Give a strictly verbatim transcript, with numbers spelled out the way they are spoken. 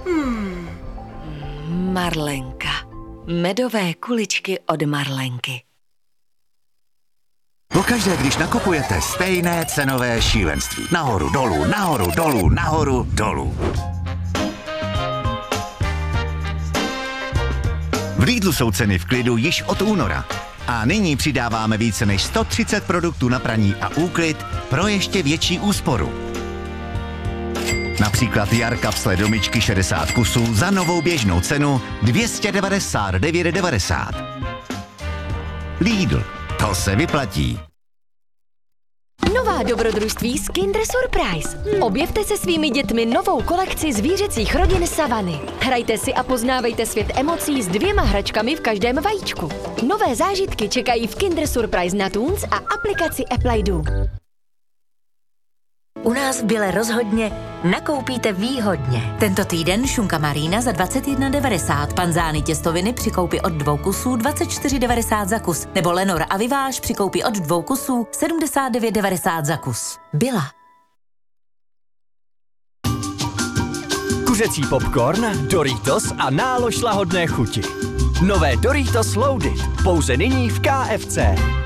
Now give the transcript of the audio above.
Hmm. Marlenka. Medové kuličky od Marlenky. Pokaždé, když nakupujete, stejné cenové šílenství. Nahoru, dolů, nahoru, dolů, nahoru, dolů. V Lidlu jsou ceny v klidu již od února. A nyní přidáváme více než sto třicet produktů na praní a úklid pro ještě větší úsporu. Například jar kapsle do myčky šedesát kusů za novou běžnou cenu dvě stě devadesát devět devadesát. Lidl, to se vyplatí. Nová dobrodružství z Kinder Surprise. Objevte se svými dětmi novou kolekci zvířecích rodin Savany. Hrajte si a poznávejte svět emocí s dvěma hračkami v každém vajíčku. Nové zážitky čekají v Kinder Surprise na Toons a aplikaci Apple I D O. U nás v Bile rozhodně nakoupíte výhodně. Tento týden šunka marýna za dvacet jedna devadesát, panzány těstoviny při koupi od dvou kusů dvacet čtyři devadesát za kus, nebo Lenor a Viváž při koupi od dvou kusů sedmdesát devět devadesát za kus. Bila. Kuřecí popcorn, Doritos a nálož lahodné chuti. Nové Doritos Loaded, pouze nyní v K F C.